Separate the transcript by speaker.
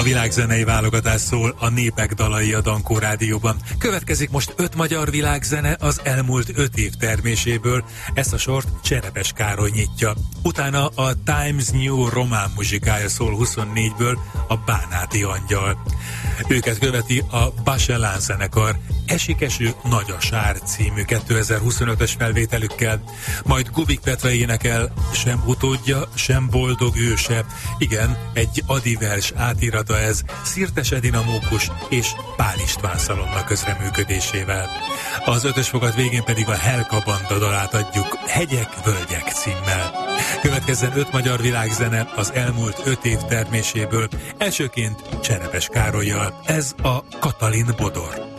Speaker 1: A világzenei válogatás szól a népek dalai a Dankó Rádióban. Következik most 5 magyar világzene az elmúlt 5 év terméséből. Ezt a sort Cserepes Károly nyitja. Utána a Times New román muzsikája szól 24-ből, a Bánáti Angyal. Őket követi a Bachelán zenekar Esik eső, nagy a sár című 2025-ös felvételükkel, majd Gubik Petra énekel Sem utódja, sem boldog őse. Igen, egy adivers átirata ez, Szirtes Edina Mókus és Pál István Szalonna közreműködésével. Az 5-ös fogat végén pedig a Helka Banda dalát adjuk, Hegyek, völgyek címmel. Következzen 5 magyar világzene az elmúlt 5 év terméséből, elsőként Cserepes Károllyal. Ez a Katalin Bodor.